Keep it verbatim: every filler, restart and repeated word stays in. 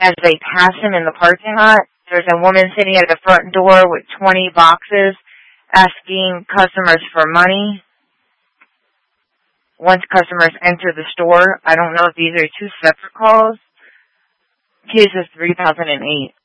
as they pass him in the parking lot. There's a woman sitting at the front door with twenty boxes asking customers for money. Once customers enter the store, I don't know if these are two separate calls. Case is three thousand eight.